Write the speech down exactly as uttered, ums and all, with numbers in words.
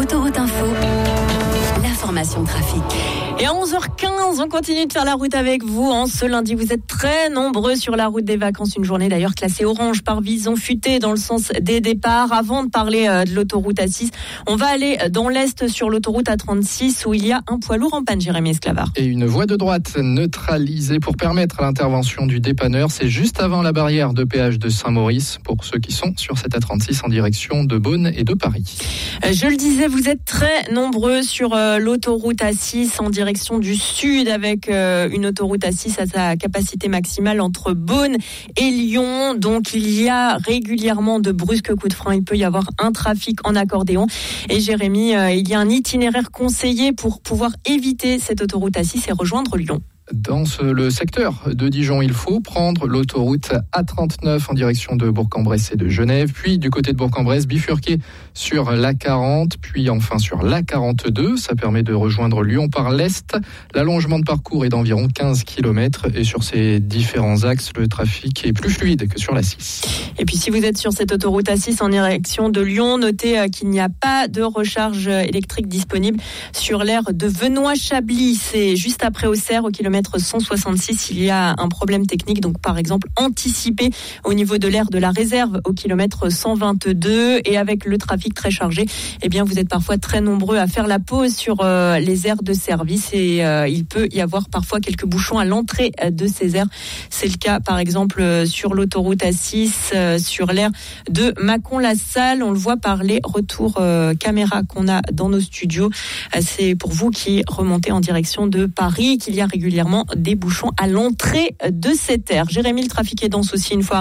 Autoroute Info, l'information trafic. Et à onze heures quinze, on continue de faire la route avec vous. En ce lundi, vous êtes très nombreux sur la route des vacances. Une journée d'ailleurs classée orange par vision futée dans le sens des départs. Avant de parler de l'autoroute A six, on va aller dans l'est sur l'autoroute A trente-six où il y a un poids lourd en panne, Jérémy Esclavard. Et une voie de droite neutralisée pour permettre l'intervention du dépanneur. C'est juste avant la barrière de péage de Saint-Maurice pour ceux qui sont sur cette A trente-six en direction de Beaune et de Paris. Je le disais, vous êtes très nombreux sur l'autoroute A six en direction du sud avec euh, une autoroute A six à sa capacité maximale entre Beaune et Lyon. Donc il y a régulièrement de brusques coups de frein. Il peut y avoir un trafic en accordéon. Et Jérémy, euh, il y a un itinéraire conseillé pour pouvoir éviter cette autoroute A six et rejoindre Lyon. Dans ce, le secteur de Dijon, il faut prendre l'autoroute A trente-neuf en direction de Bourg-en-Bresse et de Genève, puis du côté de Bourg-en-Bresse, bifurquer sur l'A quarante, puis enfin sur l'A quarante-deux. Ça permet de rejoindre Lyon par l'est. L'allongement de parcours est d'environ quinze kilomètres et sur ces différents axes, le trafic est plus fluide que sur l'A six. Et puis si vous êtes sur cette autoroute A six en direction de Lyon, notez qu'il n'y a pas de recharge électrique disponible sur l'aire de Venoy-Chablis. C'est juste après Auxerre, au kilomètre cent soixante-six, il y a un problème technique, donc par exemple anticipé au niveau de l'aire de la réserve au kilomètre cent vingt-deux, et avec le trafic très chargé, eh bien vous êtes parfois très nombreux à faire la pause sur euh, les aires de service et euh, il peut y avoir parfois quelques bouchons à l'entrée de ces aires. C'est le cas par exemple sur l'autoroute A six, euh, sur l'aire de Mâcon-la-Salle. On le voit par les retours euh, caméra qu'on a dans nos studios. C'est pour vous qui remontez en direction de Paris qu'il y a régulièrement des bouchons à l'entrée de cette aire. Jérémy, le trafic est dense aussi une fois